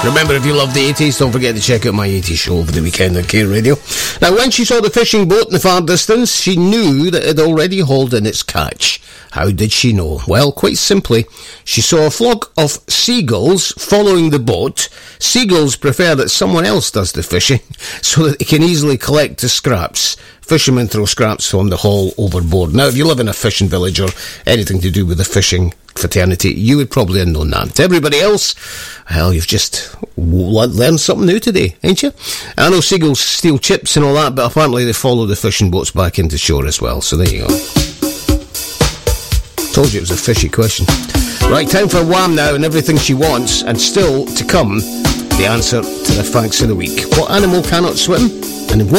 Remember, if you love the 80s, don't forget to check out my 80s show over the weekend on K Radio. Now, when she saw the fishing boat in the far distance, she knew that it had already hauled in its catch. How did she know? Well, quite simply, she saw a flock of seagulls following the boat. Seagulls prefer that someone else does the fishing so that they can easily collect the scraps. Fishermen throw scraps from the haul overboard. Now, if you live in a fishing village or anything to do with the fishing fraternity, you would probably have known that. To everybody else, well, you've just learned something new today, ain't you? I know seagulls steal chips and all that, but apparently they follow the fishing boats back into shore as well. So there you go. Told you it was a fishy question. Right, time for Wham now and everything she wants, and still to come, the answer to the facts of the week. What animal cannot swim? And in what